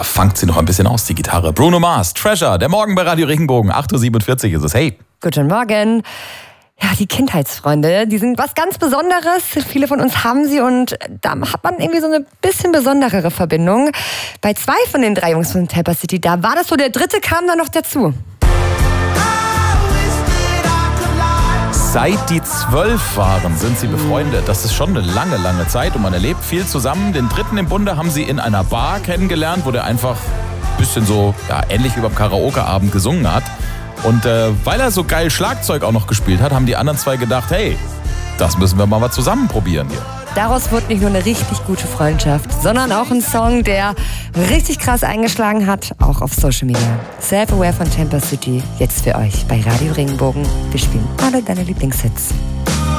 da fangt sie noch ein bisschen aus, die Gitarre. Bruno Mars, Treasure, der Morgen bei Radio Regenbogen, 8:47 Uhr ist es. Hey. Guten Morgen. Ja, die Kindheitsfreunde, die sind was ganz Besonderes. Viele von uns haben sie und da hat man irgendwie so eine bisschen besonderere Verbindung. Bei 2 von den 3 Jungs von Tampa City, da war das so, der dritte kam dann noch dazu. Seit die 12 waren, sind sie befreundet. Das ist schon eine lange, lange Zeit und man erlebt viel zusammen. Den dritten im Bunde haben sie in einer Bar kennengelernt, wo der einfach ein bisschen so, ja, ähnlich wie beim Karaoke-Abend gesungen hat. Und weil er so geil Schlagzeug auch noch gespielt hat, haben die anderen 2 gedacht, hey, das müssen wir mal zusammen probieren hier. Daraus wurde nicht nur eine richtig gute Freundschaft, sondern auch ein Song, der richtig krass eingeschlagen hat, auch auf Social Media. Self Aware von Tampa City, jetzt für euch bei Radio Regenbogen. Wir spielen alle deine Lieblingshits.